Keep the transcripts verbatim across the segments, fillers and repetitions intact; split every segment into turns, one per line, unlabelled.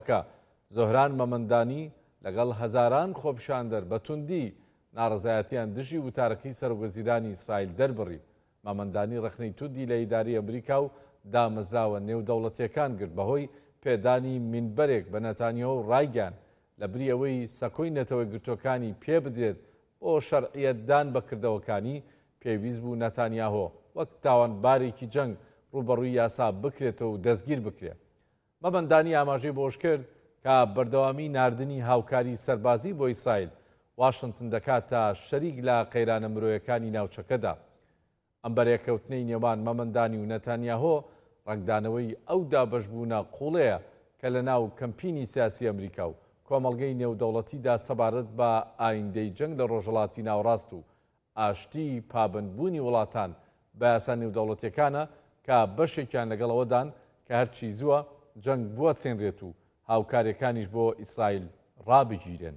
زۆهران مەمەندانی لەگەڵ هەزاران خۆپیشاندەر بە توندی ناڕزایەتیان دژی وتارەکەی سەرۆکوەزیرانی ئیسرائیل دەربڕی. مەمەندانی ڕەخنەی توندی لە ئیداری ئەمریکا و دامەزراوە نێودەوڵەتیەکان گرت بەهۆی پێدانی مینبەرێک بە نەتانیاهو و ڕایگەیان لە بری ئەوەی سەکۆی نەتەوە گرتوەکانی پێ بدرێت بۆ شەرعیەتدان بە کردەوەکانی پێویست بوو نەتانیاهۆ وەک تاوانبارێکی جەنگ ڕوبەڕووی یاسا بکرێتەوە و دەستگیر بکرێت. مەمەندانی ئاماژەی بۆش کرد کە بەردەوامی ناردنی هاوکاری سەربازی بۆ ئیسرائیل واشنگتن دەکات تا شەریک لە قەیرانە مرۆیەکانی ناوچەکەدا. ئەم بەرێکەوتنەی نێوان مەمەندانی و نەتانیاهۆ ڕنگدانەوەی ئەو دابەشبوونە قوڵەیە کە لە ناو کەمپینی سیاسی ئەمریکا و کۆمەڵگەی نێودەوڵەتیدا سەبارەت بە ئایندەی جەنگ لە ڕۆژهەڵاتی ناوڕاست و ئاشتی پابندبوونی وڵاتان بە یاسا نێودەوڵەتیەکانە کە بەشێکیان لەگەڵەوەدان کە هەرچی زووە جەنگ بووە سێنرێت و هاوکاریەکانیش بۆ ئیسرائیل ڕابگیرێن.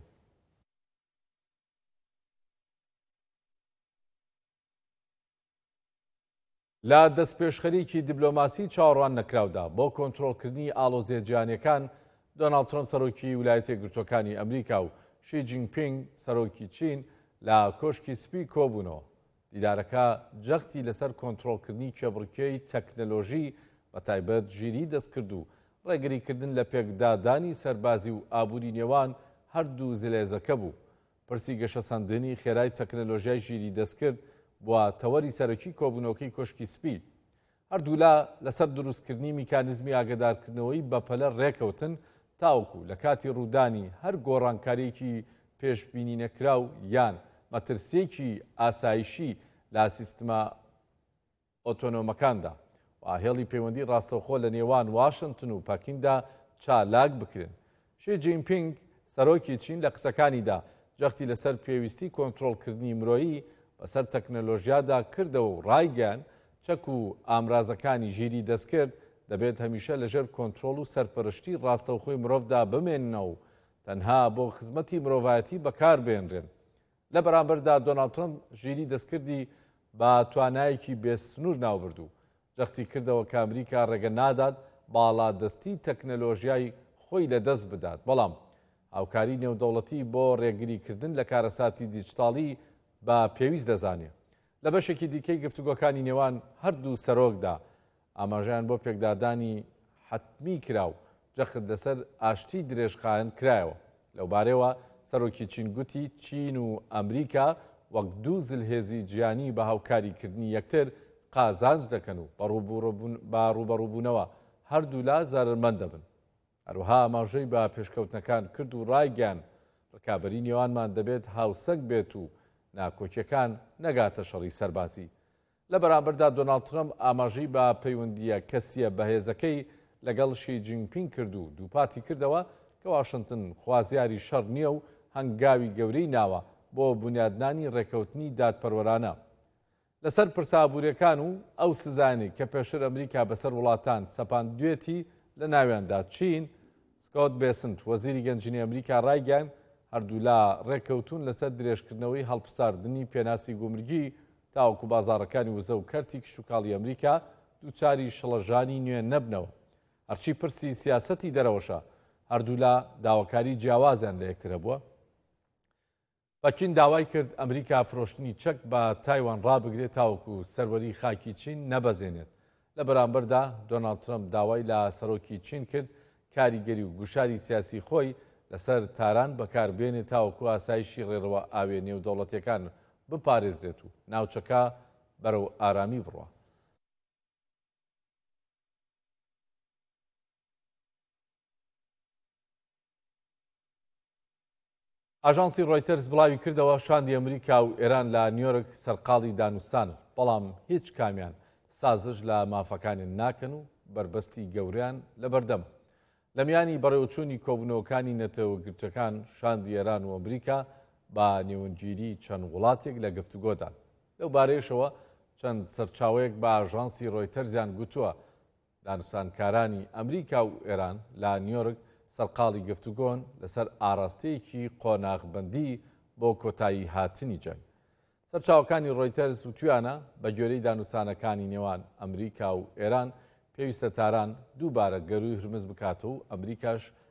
لە دەستپێشخەریکی دیبلۆماسی چاوەڕوان نەکراودا بۆ کۆنتڕۆڵکردنی ئاڵۆزیە جیهانیەکان دۆناڵد ترۆمپ سەرۆکی ویلایەتە یەکگرتووەکانی ئەمریکا و شی جینپینگ سەرۆکی چین لە کۆشکی سپی کۆبوونەوە. دیدارەکە جەختی لەسەر کۆنتڕۆڵکردنی کێبڕکێی تەکنەلۆژی بە تایبەت ژیری دەستکرد و ڕێگریکردن لە پێکدادانی سەربازی و ئابووری نێوان هەردوو زلێزەکە بوو. پرسی گەشەسەندنی خێرای تەکنەلۆژیای ژیری دەستکرد بووە تەوەری سەرەکی کۆبوونەوەکەی کۆشکی سپی. هەردوولا لەسەر دروستکردنی میکانیزمی ئاگدارکردنەوەی بەپەلە ڕێکەوتن تاوەکو لە کاتی ڕوودانی هەر گۆڕانکاریەکی پێشبینی نەکراو یان مەترسیەکی ئاسایشی لە سیستمە ئۆتۆنۆمەکاندا و هێڵی پەیوەندی ڕاستەوخۆ لە نێوان واشنگتن و پەکیندا چالاک بکرێن. شی جینپینگ سەرۆکی چین لە قسەکانیدا جەختی لەسەر پێویستی کۆنتڕۆڵکردنی مرۆیی بەسەر تەکنەلۆژیادا کردەوە و ڕایگەیان چەک و ئامرازەکانی ژیری دەستکرد دەبێت هەمیشە لەژێر کۆنتڕۆڵ و سەرپەرشتی ڕاستەوخۆی مرۆڤدا بمێننەوە و تەنها بۆ خزمەتی مرۆڤایەتی بەکاربێنرێن. لە بەرامبەردا دۆناڵد ترۆمپ ژیری دەستکردی بە توانایەکی بێسنوور ناوبردوو. جەختی کردەوە کە ئەمریکا ڕێگە نادات باڵادەستی تەکنەلۆژیای خۆی لەدەست بدات، بەڵام هاوکاری نێودەوڵەتی بۆ ڕێگریکردن لە کارەساتی دیجیتاڵی بە پێویست دەزانێت. لە بەشێکی دیکەی گفتوگۆکانی نێوان هەردوو سەرۆکدا ئاماژیان بۆ پێکدادانی حتمی کرا و جەخت لەسەر ئاشتی درێژخایەن کرایەوە. لەوبارەیەوە سەرۆکی چین گوتی چین و ئەمریکا وەک دوو زلهێزی جیانی بە هاوکاریکردنی یەکتر قازانج دەکەن و بە ڕوبەڕووبوونەوە هەردوو لا زارمەند دەبن. هەروەها ئاماژەی بە پێشکەوتنەکان کرد و ڕایگەیان ڕکابەری نێوانمان دەبێت هاوسەنگ بێت و ناکۆکیەکان نەگاتە شەڕی سەربازی. لە بەرامبەردا دۆناڵد ترۆمپ ئاماژەی بە پەیوەندیە کەسیە بەهێزەکەی لەگەڵ شی جینپینگ کرد و دووپاتی کردەوە کە واشنگتن خوازیاری شەڕ نییە و هەنگاوی گەورەی ناوە بۆ بنیادنانی ڕێکەوتنی دادپەروەرانە. لەسەر پرسابووریەکان و ئەو سزانێک کە پێشتر ئەمریکا بەسەر وڵاتان سەپاندوێتی لە ناویاندا چین، سکۆت بێسنت وەزیری گەنجینەی ئەمریکا ڕایگەیان هەردوولا ڕێککەوتون لەسەر درێژکردنەوەی هەڵبساردنی پێناسی گومرگی تاوەکو بازاڕەکانی وزە و کەرتی کشتوکاڵی ئەمریکا دووچاری شەڵەژانی نوێ نەبنەوە. هەرچی پرسی سیاسەتی دەرەوەشە هەردوولا داواکاری جیاوازیان لە یەکترە بووە. پەکین داوای کرد ئەمریکا فرۆشتنی چەک بە تایوان ڕابگرێت تاوەکو سەروەری خاکی چین نەبەزێنێت. لە بەرامبەردا دۆناڵد ترۆمپ داوای لە سەرۆکی چین کرد کاریگەری و گوشاری سیاسی خۆی لەسەر تاران بەکاربێنێت تاوەکو ئاسایشی ڕێڕەوە ئاوێ نێودەوڵەتیەکان بپارێزرێت و ناوچەکە بەرەو ئارامی بڕوە. ئاژانسی ڕۆیتەرز بڵاوی کردەوە شاندی ئەمریکا و ئێران لە نیویۆرک سەرقاڵی دانوستان، بەڵام هیچ کامیان سازش لە مافەکانیان ناکەن و بربەستی گەوریان لە بەردەمە. لە میانی بەڕێوەچوونی کۆبوونەوەکانی نەتەوەگرتوەکان شاندی ئێران و ئەمریکا با نێوەنگیری چەند وڵاتێک لە گفتوگۆدان. لەو بارەیەشەوە چەند سەرچاوەیەک بە ئاژانسی ڕۆیتەرزیان گوتووە دانوستانکارانی ئەمریکا و ئێران لە نیویۆرک سەرقاڵی گفتوگۆن لەسەر ئاراستەیەکی قۆناغبەندی بۆ کۆتایی هاتنی جەنگ. سەرچاوەکانی ڕۆیتەرز وتویانە بە گوێرەی دانوستانەکانی نێوان ئەمریکا و ئێران پێویستە تاران دووبارە گەروی هرمز بکاتەوە و ئەمریکاش